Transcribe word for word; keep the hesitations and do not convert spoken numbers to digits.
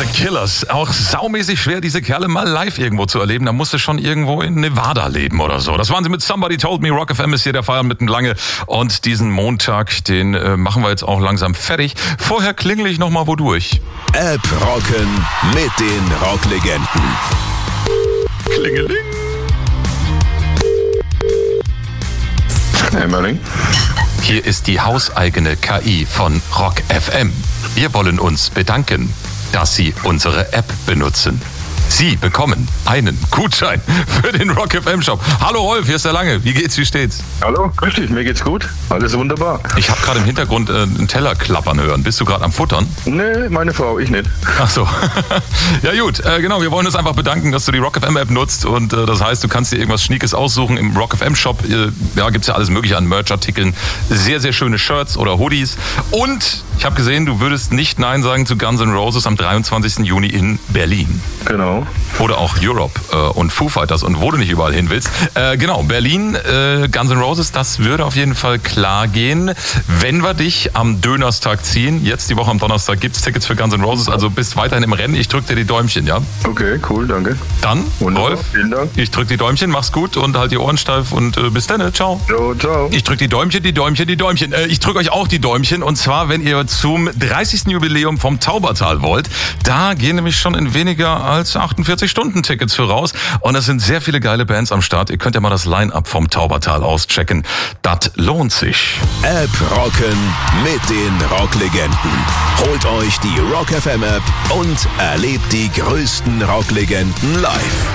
The Killers. Auch saumäßig schwer, diese Kerle mal live irgendwo zu erleben. Da musst du schon irgendwo in Nevada leben oder so. Das waren sie mit Somebody Told Me. Rock F M ist hier der Feiern mitten lange. Und diesen Montag, den äh, machen wir jetzt auch langsam fertig. Vorher klingel ich nochmal wodurch. App rocken mit den Rocklegenden. Klingeling. Emmerling. Hier ist die hauseigene K I von Rock F M. Wir wollen uns bedanken, dass Sie unsere App benutzen. Sie bekommen einen Gutschein für den Rock F M Shop. Hallo Rolf, hier ist der Lange. Wie geht's, wie steht's? Hallo, grüß dich, mir geht's gut. Alles wunderbar. Ich habe gerade im Hintergrund äh, einen Teller klappern hören. Bist du gerade am Futtern? Nee, meine Frau, ich nicht. Ach so. Ja gut, äh, genau, wir wollen uns einfach bedanken, dass du die Rock F M App nutzt. Und äh, das heißt, du kannst dir irgendwas Schniekes aussuchen im Rock F M Shop. Äh, ja, gibt's ja alles mögliche an Merch-Artikeln. Sehr, sehr schöne Shirts oder Hoodies. Und ich habe gesehen, du würdest nicht Nein sagen zu Guns N' Roses am dreiundzwanzigsten Juni in Berlin. Genau. Oder auch Europe äh, und Foo Fighters und wo du nicht überall hin willst. Äh, genau, Berlin, äh, Guns N' Roses, das würde auf jeden Fall klar gehen. Wenn wir dich am Dönerstag ziehen, jetzt die Woche am Donnerstag gibt's Tickets für Guns N' Roses, also bist weiterhin im Rennen. Ich drück dir die Däumchen, ja? Okay, cool, danke. Dann, Wunderbar, Rolf, vielen Dank. ich drück die Däumchen, mach's gut und halt die Ohren steif und äh, bis dann, ciao. Jo, ciao. Ich drück die Däumchen, die Däumchen, die Däumchen. Äh, ich drück euch auch die Däumchen und zwar, wenn ihr zum dreißigsten Jubiläum vom Taubertal wollt. Da gehen nämlich schon in weniger als achtundvierzig Stunden Tickets für raus und es sind sehr viele geile Bands am Start. Ihr könnt ja mal das Line-Up vom Taubertal auschecken. Das lohnt sich. App rocken mit den Rocklegenden. Holt euch die Rock F M App und erlebt die größten Rocklegenden live.